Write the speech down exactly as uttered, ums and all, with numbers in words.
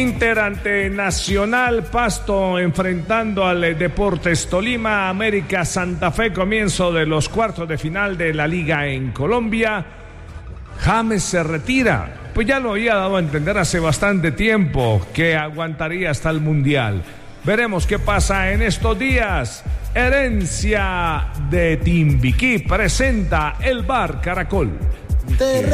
Inter ante Nacional, Pasto enfrentando al Deportes Tolima, América Santa Fe, comienzo de los cuartos de final de la Liga en Colombia. James se retira, pues ya lo había dado a entender hace bastante tiempo que aguantaría hasta el Mundial. Veremos qué pasa en estos días. Herencia de Timbiquí presenta el Bar Caracol.